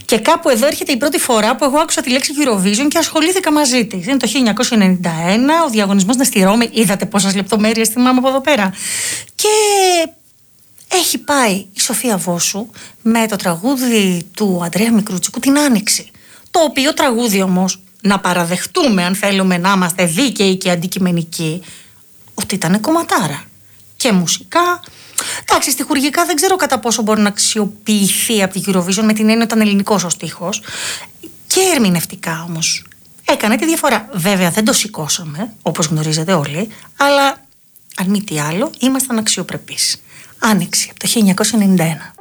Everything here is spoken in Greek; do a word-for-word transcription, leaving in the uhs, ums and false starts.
Και κάπου εδώ έρχεται η πρώτη φορά που εγώ άκουσα τη λέξη Eurovision και ασχολήθηκα μαζί της. Είναι το χίλια εννιακόσια ενενήντα ένα, ο διαγωνισμός είναι στη Ρώμη. Είδατε πόσες λεπτομέρειες θυμάμαι από εδώ πέρα. Και έχει πάει η Σοφία Βόσου με το τραγούδι του Αντρέα Μικρούτσικου, την Άνοιξη. Το οποίο τραγούδι όμως, να παραδεχτούμε αν θέλουμε να είμαστε δίκαιοι και αντικειμενικοί, ότι ήταν κομματάρα. Και μουσικά. Εντάξει, στιχουργικά δεν ξέρω κατά πόσο μπορεί να αξιοποιηθεί από την Eurovision, με την έννοια ότι ήταν ελληνικός ο στίχος. Και ερμηνευτικά όμως έκανε τη διαφορά. Βέβαια δεν το σηκώσαμε, όπως γνωρίζετε όλοι, αλλά αν μη τι άλλο ήμασταν αξιοπρεπείς. Άνοιξη από το χίλια εννιακόσια ενενήντα ένα.